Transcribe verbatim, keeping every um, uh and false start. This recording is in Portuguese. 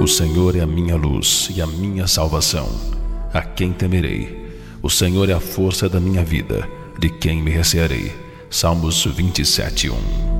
O Senhor é a minha luz e a minha salvação. A quem temerei? O Senhor é a força da minha vida. De quem me recearei? Salmos vinte e sete, um.